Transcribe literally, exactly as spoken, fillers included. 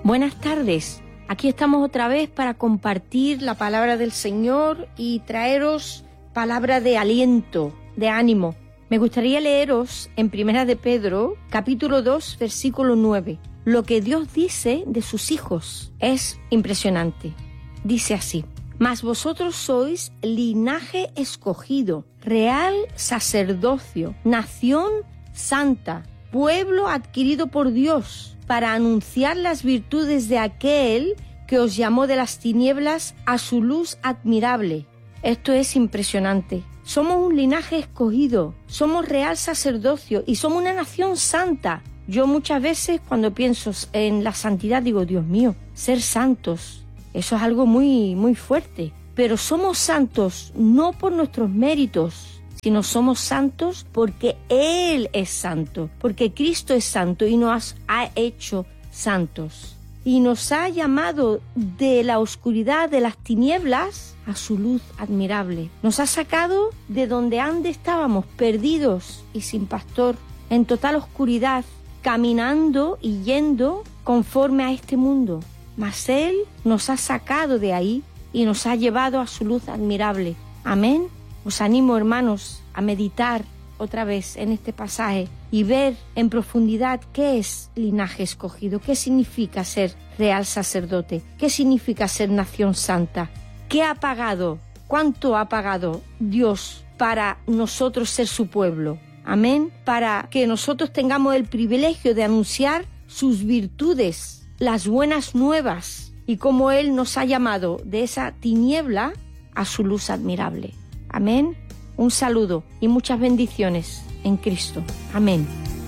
Buenas tardes. Aquí estamos otra vez para compartir la palabra del Señor y traeros palabra de aliento, de ánimo. Me gustaría leeros en Primera de Pedro, capítulo dos, versículo nueve. Lo que Dios dice de sus hijos es impresionante. Dice así: mas vosotros sois linaje escogido, real sacerdocio, nación santa, pueblo adquirido por Dios, para anunciar las virtudes de aquel que os llamó de las tinieblas a su luz admirable. Esto es impresionante. Somos un linaje escogido, somos real sacerdocio y somos una nación santa. Yo muchas veces cuando pienso en la santidad digo, Dios mío, ser santos, eso es algo muy, muy fuerte. Pero somos santos no por nuestros méritos, sino somos santos porque Él es santo, porque Cristo es santo y nos ha hecho santos. Y nos ha llamado de la oscuridad, de las tinieblas, a su luz admirable. Nos ha sacado de donde antes estábamos, perdidos y sin pastor, en total oscuridad, caminando y yendo conforme a este mundo. Mas Él nos ha sacado de ahí y nos ha llevado a su luz admirable. Amén. Os animo, hermanos, a meditar otra vez en este pasaje y ver en profundidad qué es linaje escogido, qué significa ser real sacerdote, qué significa ser nación santa, qué ha pagado, cuánto ha pagado Dios para nosotros ser su pueblo. Amén. Para que nosotros tengamos el privilegio de anunciar sus virtudes, las buenas nuevas, y cómo Él nos ha llamado de esa tiniebla a su luz admirable. Amén. Un saludo y muchas bendiciones en Cristo. Amén.